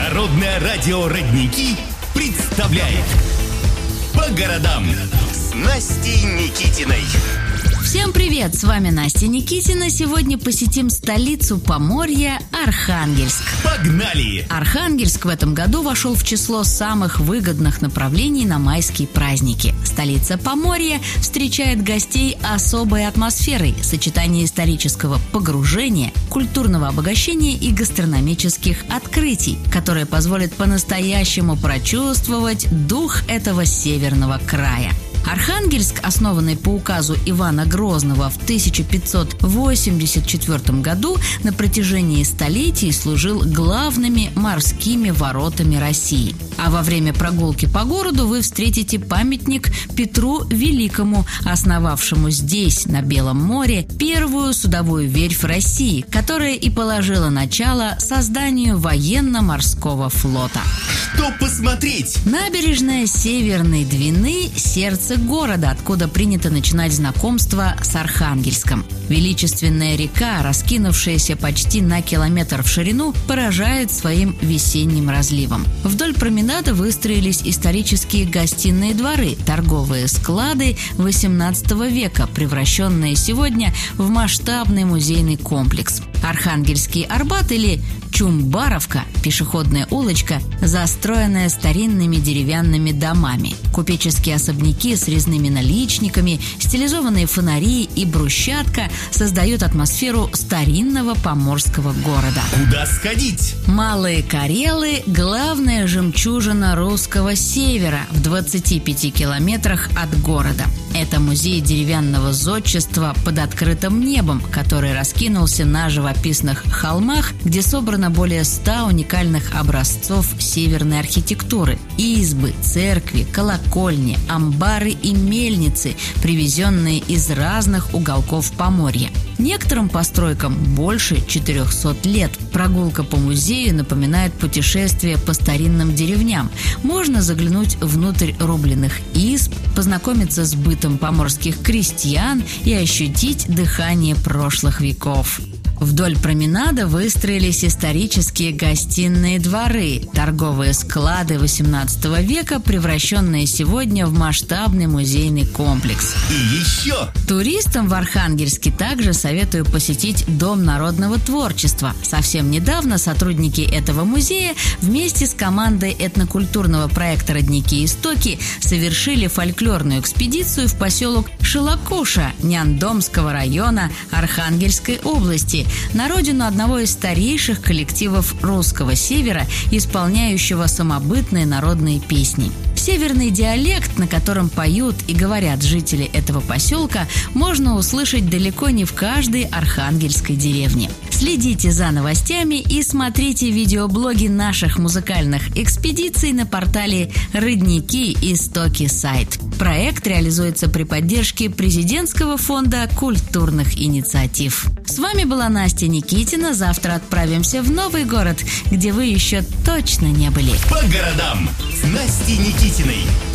Народное радио «Родники» представляет «По городам» с Настей Никитиной. Всем привет! С вами Настя Никитина. Сегодня посетим столицу Поморья – Архангельск. Погнали! Архангельск в этом году вошел в число самых выгодных направлений на майские праздники. Столица Поморья встречает гостей особой атмосферой, сочетание исторического погружения, культурного обогащения и гастрономических открытий, которое позволит по-настоящему прочувствовать дух этого северного края. Архангельск, основанный по указу Ивана Грозного в 1584 году, на протяжении столетий служил главными морскими воротами России. А во время прогулки по городу вы встретите памятник Петру Великому, основавшему здесь, на Белом море, первую судовую верфь России, которая и положила начало созданию военно-морского флота. Что посмотреть? Набережная Северной Двины – сердце города, откуда принято начинать знакомство с Архангельском. Величественная река, раскинувшаяся почти на километр в ширину, поражает своим весенним разливом. Вдоль променада выстроились исторические гостиные дворы, торговые склады XVIII века, превращенные сегодня в масштабный музейный комплекс. Архангельский Арбат или Чумбаровка, пешеходная улочка, застроенная старинными деревянными домами. Купеческие особняки с резными наличниками, стилизованные фонари и брусчатка создают атмосферу старинного поморского города. Куда сходить? Малые Карелы – главная жемчужина русского севера в 25 километрах от города. Это музей деревянного зодчества под открытым небом, который раскинулся на живописных холмах, где собрано более 100 уникальных образцов северной архитектуры. Избы, церкви, колокольни, амбары и мельницы, привезенные из разных уголков Поморья. Некоторым постройкам больше 400 лет. Прогулка по музею напоминает путешествие по старинным деревням. Можно заглянуть внутрь рубленых изб, познакомиться с бытом поморских крестьян и ощутить дыхание прошлых веков. Вдоль променада выстроились исторические гостиные дворы, торговые склады XVIII века, превращенные сегодня в масштабный музейный комплекс. И еще! Туристам в Архангельске также советую посетить Дом народного творчества. Совсем недавно сотрудники этого музея вместе с командой этнокультурного проекта «Родники Истоки» совершили фольклорную экспедицию в поселок Шилакуша Няндомского района Архангельской области, на родину одного из старейших коллективов русского севера, исполняющего самобытные народные песни. Северный диалект, на котором поют и говорят жители этого поселка, можно услышать далеко не в каждой архангельской деревне. Следите за новостями и смотрите видеоблоги наших музыкальных экспедиций на портале «Родники Истоки сайт». Проект реализуется при поддержке Президентского фонда культурных инициатив. С вами была Настя Никитина. Завтра отправимся в новый город, где вы еще точно не были. По городам с Настей Никитиной.